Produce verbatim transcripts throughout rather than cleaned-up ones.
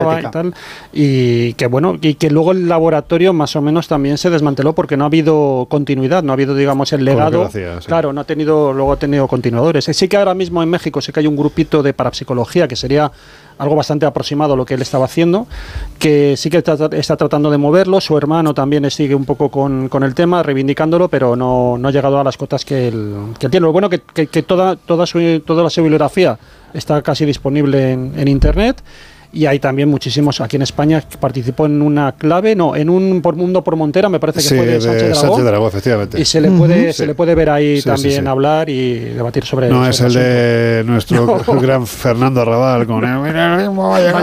y tal, y que bueno, y que luego el laboratorio más o menos también se desmanteló porque no ha habido continuidad, no ha habido, digamos, el legado. Hacía, sí. Claro, no ha tenido, luego ha tenido continuadores. Sí que ahora mismo en México sé que hay un grupito de parapsicología que sería algo bastante aproximado a lo que él estaba haciendo, que sí que está, está tratando de moverlo. Su hermano también sigue un poco con, con el tema, reivindicándolo, pero no, no ha llegado a las cotas que él, que él tiene. Lo bueno que, que, que toda, toda, su, toda su bibliografía está casi disponible en, en internet. Y hay también muchísimos, aquí en España participó en una clave, no, en un por Mundo por Montera, me parece que sí, fue de, de Sánchez Dragó. Sánchez Dragó, efectivamente. Y se le puede, uh-huh. se sí. le puede ver ahí sí, también sí, sí. hablar y debatir sobre No, sobre es el asunto. De nuestro no. gran Fernando Arrabal con el...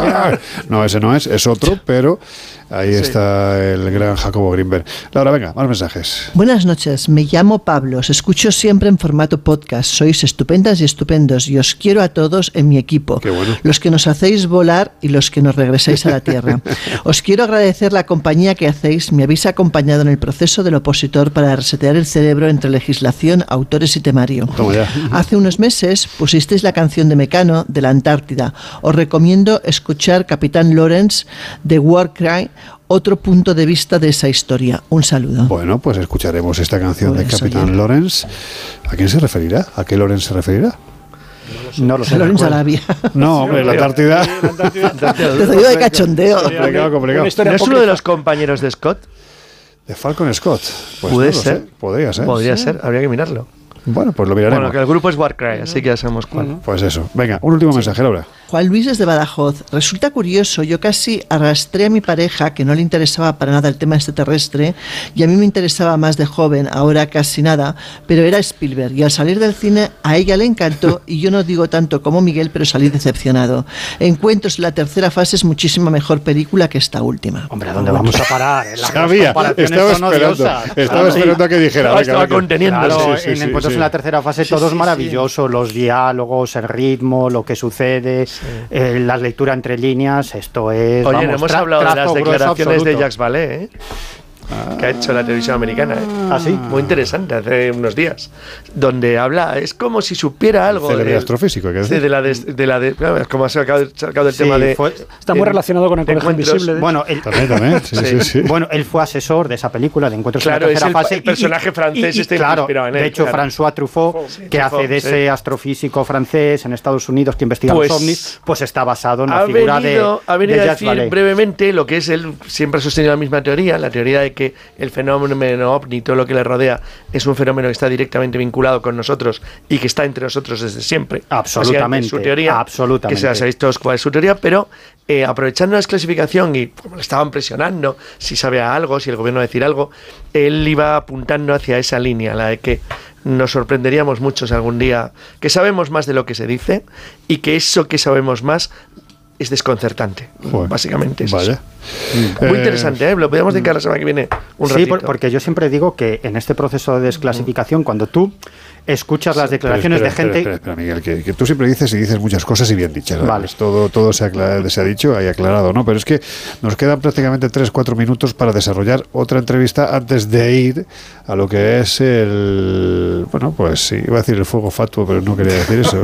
No, ese no es, es otro, pero ahí sí. está el gran Jacobo Grinberg. Laura, venga, más mensajes. Buenas noches, me llamo Pablo, os escucho siempre en formato podcast, sois estupendas y estupendos y os quiero a todos en mi equipo. Qué bueno. Los que nos hacéis volar y los que nos regresáis a la tierra. Os quiero agradecer la compañía que hacéis, me habéis acompañado en el proceso del opositor para resetear el cerebro entre legislación, autores y temario. Hace unos meses pusisteis la canción de Mecano de la Antártida. Os recomiendo escuchar Capitán Lawrence de Warcry, otro punto de vista de esa historia. Un saludo. Bueno, pues escucharemos esta canción pues de Capitán Lawrence. ¿A quién se referirá? ¿A qué Lawrence se referirá? No lo sé. Lawrence Arabia. No, hombre, la Antártida. Te digo de cachondeo. Complicado, complicado. ¿No es uno de los compañeros de Scott? ¿De Falcon Scott? Pues puede no ser. Sé. Podría ser. Podría sí. ser, habría que mirarlo. Bueno, pues lo miraremos. Bueno, que el grupo es Warcry, así que ya sabemos cuál. Pues eso. Venga, un último sí. mensaje, Laura. Juan Luis desde Badajoz. Resulta curioso, yo casi arrastré a mi pareja, que no le interesaba para nada el tema extraterrestre, y a mí me interesaba más de joven, ahora casi nada, pero era Spielberg, y al salir del cine a ella le encantó, y yo no digo tanto como Miguel, pero salí decepcionado. Encuentros en la tercera fase es muchísima mejor película que esta última. Hombre, ¿a dónde vamos a parar? Sabía, estaba esperando, estaba esperando a que dijera. Venga, estaba conteniendo. Claro, sí, sí, en sí, Encuentros sí. en la tercera fase sí, todo sí, es maravilloso, sí. los diálogos, el ritmo, lo que sucede, sí. eh, la lectura entre líneas, esto es... Oye, vamos, no hemos tra- hablado de las declaraciones de absoluto. Jacques Vallée, ¿eh? que ha hecho la televisión americana, ¿eh? ¿Ah, sí? Muy interesante, hace unos días, donde habla, es como si supiera algo célebre de, astrofísico, ¿qué de, de la de, de la de, como ha sacado, sacado del sí, tema de fue, está muy relacionado con el Colegio Invisible. Bueno, él, también, también, sí, sí, sí, sí. bueno, él fue asesor de esa película de Encuentros claro, en la tercera es el, fase. el personaje y, francés y, y, este claro, inspirado en él. de hecho, claro. François Truffaut, sí, que Truffaut, hace de ese sí. astrofísico francés en Estados Unidos que investiga pues, los ovnis, pues está basado en la ha figura venido, de ha venido de a decir Vallée. brevemente lo que es él siempre ha sostenido la misma teoría, la teoría de que el fenómeno ovni, todo lo que le rodea, es un fenómeno que está directamente vinculado con nosotros y que está entre nosotros desde siempre. Absolutamente. Su teoría, absolutamente. que se ha visto cuál es su teoría, pero eh, aprovechando la desclasificación y como le estaban presionando, si sabía algo, si el gobierno va a decir algo, él iba apuntando hacia esa línea, la de que nos sorprenderíamos muchos algún día, que sabemos más de lo que se dice y que eso que sabemos más es desconcertante, bueno, básicamente es vaya. Eso. Muy eh, interesante, ¿eh? Lo podríamos dedicar la semana que viene un ratito. Sí, porque yo siempre digo que en este proceso de desclasificación, cuando tú escuchas las declaraciones espera, espera, de gente... Espera, espera, Miguel, que, que tú siempre dices y dices muchas cosas y bien dichas. Vale. Todo, todo se, aclara, se ha dicho, hay aclarado, ¿no? Pero es que nos quedan prácticamente tres cuatro minutos para desarrollar otra entrevista antes de ir a lo que es el... Bueno, pues sí, iba a decir el fuego fatuo, pero no quería decir eso.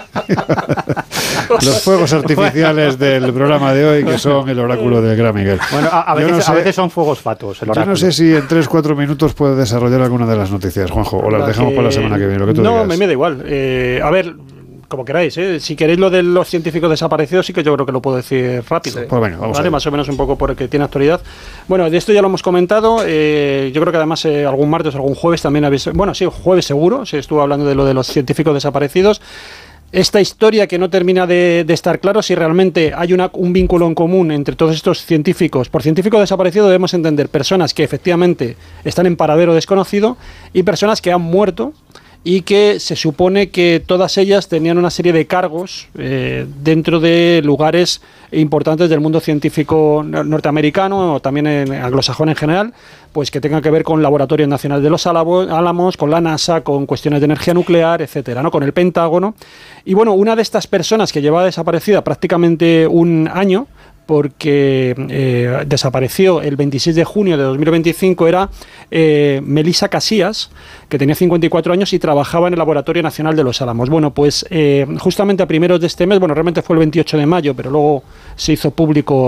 Los fuegos artificiales del programa de hoy, que son el oráculo del gran Miguel. Bueno, a, a, veces, no sé, a veces son fuegos fatuos. El yo no sé si en tres cuatro minutos puedes desarrollar alguna de las noticias, Juanjo, o las la dejamos que... para la semana que viene, lo que tú no, digas. No, me da igual. Eh, a ver, como queráis, ¿eh? Si queréis lo de los científicos desaparecidos, sí que yo creo que lo puedo decir rápido. Sí. Pues venga, vamos ¿vale? a Más o menos un poco porque tiene actualidad. Bueno, de esto ya lo hemos comentado. Eh, yo creo que además eh, algún martes, algún jueves también habéis... Bueno, sí, jueves seguro, se estuvo hablando de lo de los científicos desaparecidos. Esta historia que no termina de, de estar claro si realmente hay una, un vínculo en común entre todos estos científicos. Por científico desaparecido debemos entender personas que efectivamente están en paradero desconocido y personas que han muerto y que se supone que todas ellas tenían una serie de cargos eh, dentro de lugares importantes del mundo científico norteamericano o también en anglosajón en general, pues que tengan que ver con Laboratorio Nacional de los Álamos, con la NASA, con cuestiones de energía nuclear, etcétera, ¿no? Con el Pentágono. Y bueno, una de estas personas que llevaba desaparecida prácticamente un año, porque eh, desapareció el veintiséis de junio de dos mil veinticinco, era eh, Melissa Casillas, que tenía cincuenta y cuatro años y trabajaba en el Laboratorio Nacional de Los Álamos. Bueno, pues eh, justamente a primeros de este mes, bueno, realmente fue el veintiocho de mayo, pero luego se hizo público